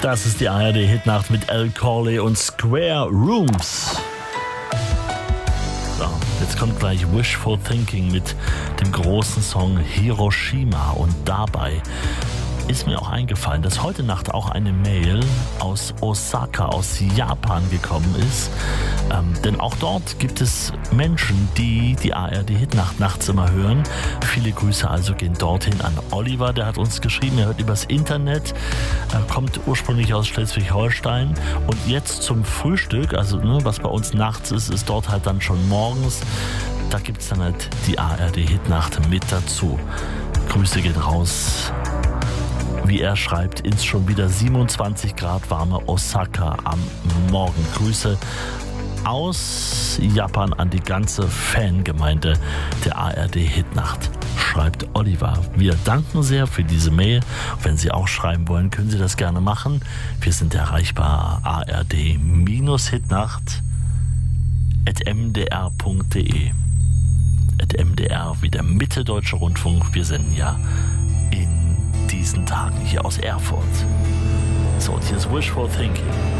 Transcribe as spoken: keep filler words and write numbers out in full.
Das ist die A R D-Hitnacht mit Al Corley und Square Rooms. So, jetzt kommt gleich Wishful Thinking mit dem großen Song Hiroshima. Und dabei ist mir auch eingefallen, dass heute Nacht auch eine Mail aus Osaka, aus Japan gekommen ist. Ähm, denn auch dort gibt es Menschen, die die A R D-Hitnacht nachts immer hören. Viele Grüße also gehen dorthin an Oliver, der hat uns geschrieben, er hört übers Internet, äh, kommt ursprünglich aus Schleswig-Holstein und jetzt zum Frühstück, also ne, was bei uns nachts ist, ist dort halt dann schon morgens. Da gibt es dann halt die A R D-Hitnacht mit dazu. Grüße gehen raus. Wie er schreibt, ins schon wieder siebenundzwanzig Grad warme Osaka am Morgen. Grüße aus Japan an die ganze Fangemeinde der A R D-Hitnacht, schreibt Oliver. Wir danken sehr für diese Mail. Wenn Sie auch schreiben wollen, können Sie das gerne machen. Wir sind erreichbar A R D-Hitnacht at m d r punkt d e. at M D R wie der Mitte-Deutsche Rundfunk. Wir senden ja in diesen Tagen hier aus Erfurt. So, und hier ist Wishful Thinking.